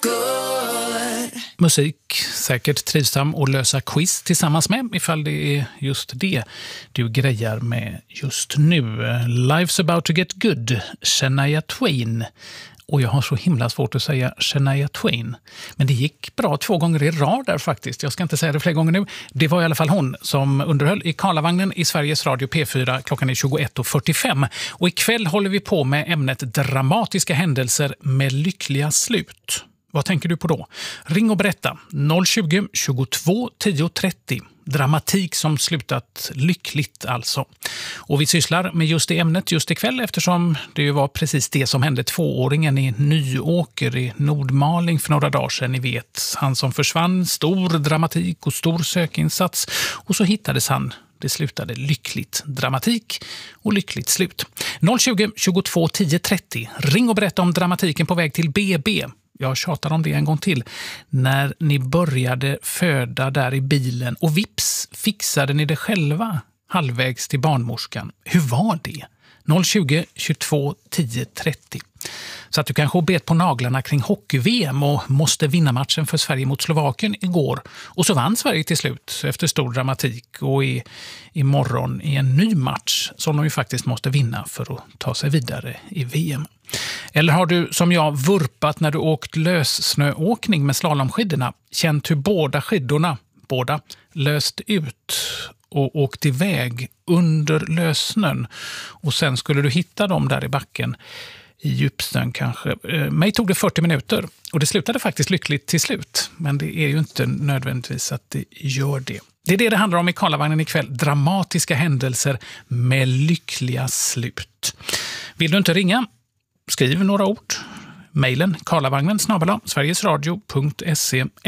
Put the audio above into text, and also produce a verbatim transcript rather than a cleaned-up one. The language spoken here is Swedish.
good. Musik, säkert trivsam att lösa quiz tillsammans med, ifall det är just det du grejar med just nu. Life's about to get good, Shania Twain. Och jag har så himla svårt att säga Shania Twain. Men det gick bra två gånger i rad där faktiskt. Jag ska inte säga det fler gånger nu. Det var i alla fall hon som underhöll i Karlavagnen i Sveriges Radio P fyra. Klockan är tjugoett och fyrtiofem. Och ikväll håller vi på med ämnet dramatiska händelser med lyckliga slut. Vad tänker du på då? Ring och berätta. noll tjugo, tjugotvå, tio, trettio. Dramatik som slutat lyckligt alltså. Och vi sysslar med just det ämnet just ikväll eftersom det ju var precis det som hände tvååringen i Nyåker i Nordmaling för några dagar sedan. Ni vet, han som försvann, stor dramatik och stor sökinsats. Och så hittades han. Det slutade lyckligt. Dramatik och lyckligt slut. noll tjugo, tjugotvå, tio, trettio. Ring och berätta om dramatiken på väg till B B. Jag tjatar om det en gång till. När ni började föda där i bilen och vips fixade ni det själva halvvägs till barnmorskan. Hur var det? noll tjugo, tjugotvå, tio, trettio. Så att du kanske bet på naglarna kring hockey-V M och måste vinna matchen för Sverige mot Slovakien igår. Och så vann Sverige till slut efter stor dramatik och i, imorgon i en ny match som de ju faktiskt måste vinna för att ta sig vidare i V M. Eller har du som jag vurpat när du åkt lössnöåkning med slalomskidorna, känt hur båda skidorna, båda, löst ut och åkt iväg under lössnön och sen skulle du hitta dem där i backen i djupsnön kanske. Mig tog det fyrtio minuter och det slutade faktiskt lyckligt till slut. Men det är ju inte nödvändigtvis att det gör det. Det är det det handlar om i Karlavagnen ikväll. Dramatiska händelser med lyckliga slut. Vill du inte ringa? Skriv några ord. Mailen karlavagnen snabel-a sverigesradio punkt se